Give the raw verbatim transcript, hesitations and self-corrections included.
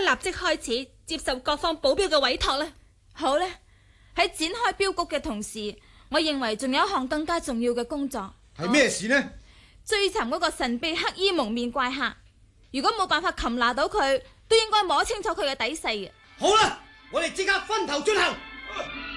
立即開始接受各方保鏢嘅委託呢？ 好呢，喺展開鏢局嘅同時，我認為仲有一項更加重要嘅工作。 係咩事呢？ 追尋嗰個神秘黑衣蒙面怪客，如果冇辦法擒拿到佢，都應該摸清楚佢嘅底細嘅。 好啦，我哋即刻分頭進行。